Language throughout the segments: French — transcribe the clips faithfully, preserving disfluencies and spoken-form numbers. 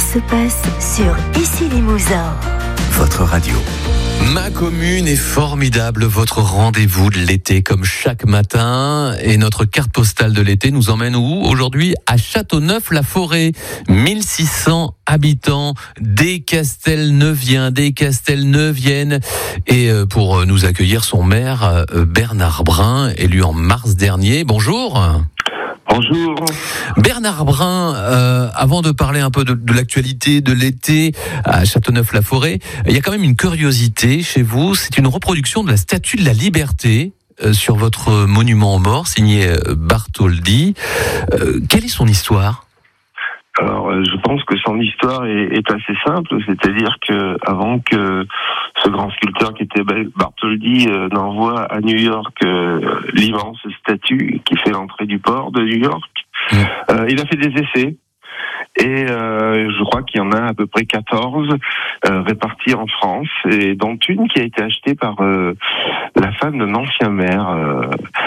se passe sur Issy-les-Moulineaux. Votre radio. Ma commune est formidable, votre rendez-vous de l'été comme chaque matin. Et notre carte postale de l'été nous emmène où? Aujourd'hui à Châteauneuf-la-Forêt. mille six cents habitants, des Castelneuviens, des Castelneuviennes. Et pour nous accueillir, son maire Bernard Brun, élu en mars dernier. Bonjour. Bonjour. Bernard Brun, euh, avant de parler un peu de, de l'actualité de l'été à Châteauneuf-la-Forêt, il y a quand même une curiosité chez vous. C'est une reproduction de la Statue de la Liberté euh, sur votre monument aux morts, signé euh, Bartholdi. Euh, quelle est son histoire ? Alors, je pense que son histoire est, est assez simple, c'est-à-dire que avant que ce grand sculpteur qui était Bartholdi euh, n'envoie à New York euh, l'immense statue qui fait l'entrée du port de New York, mmh. euh, il a fait des essais. Et euh, je crois qu'il y en a à peu près quatorze euh, répartis en France, et dont une qui a été achetée par euh, la femme d'un ancien maire euh,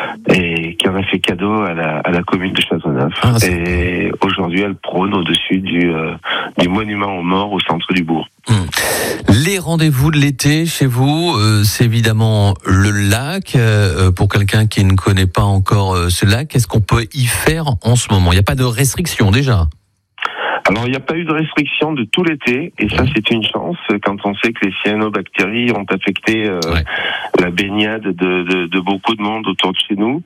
et qui en a fait cadeau à la, à la commune de Châteauneuf. Ah, et aujourd'hui, elle prône au-dessus du, euh, du monument aux morts au centre du bourg. Hum. Les rendez-vous de l'été chez vous, euh, c'est évidemment le lac. Euh, pour quelqu'un qui ne connaît pas encore euh, ce lac, qu'est-ce qu'on peut y faire en ce moment ? Il n'y a pas de restrictions déjà ? Alors, il n'y a pas eu de restriction de tout l'été, et ça, c'est une chance, quand on sait que les cyanobactéries ont affecté euh, ouais. la baignade de, de, de beaucoup de monde autour de chez nous.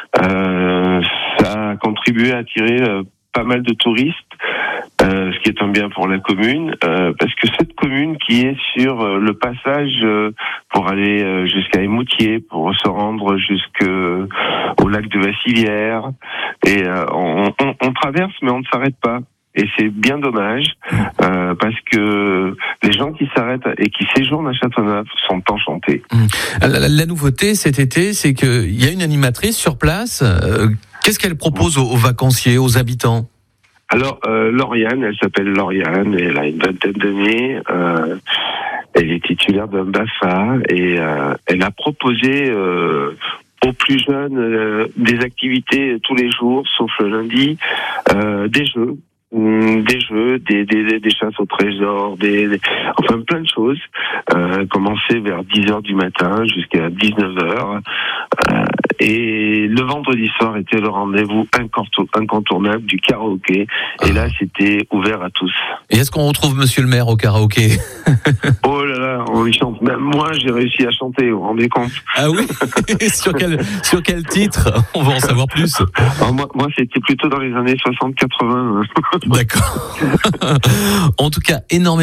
Euh, ça a contribué à attirer euh, pas mal de touristes, euh, ce qui est un bien pour la commune, euh, parce que cette commune qui est sur euh, le passage euh, pour aller euh, jusqu'à Émoutier, pour se rendre jusqu'au lac de Vassilière, et euh, on, on, on traverse, mais on ne s'arrête pas. Et c'est bien dommage, euh, parce que les gens qui s'arrêtent et qui séjournent à Châteauneuf sont enchantés. La, la, la nouveauté cet été, c'est qu'il y a une animatrice sur place. Euh, qu'est-ce qu'elle propose aux, aux vacanciers, aux habitants ? Alors, euh, Lauriane, elle s'appelle Lauriane, elle a une vingtaine d'années. Euh, elle est titulaire d'un B A F A, et euh, elle a proposé euh, aux plus jeunes euh, des activités tous les jours, sauf le lundi, euh, des jeux. Des jeux, des, des, des chasses au trésor, des, des, enfin plein de choses. Euh, commencer vers dix heures du matin jusqu'à dix-neuf heures. Euh, et le vendredi soir était le rendez-vous incontournable du karaoké. Et là, c'était ouvert à tous. Et est-ce qu'on retrouve Monsieur le maire au karaoké ? Oh là là, on y chante. Même moi, j'ai réussi à chanter, vous vous rendez compte ? Ah oui ? Sur quel, sur quel titre ? On va en savoir plus. Alors moi, moi, c'était plutôt dans les années soixante quatre-vingts. D'accord. En tout cas, énormément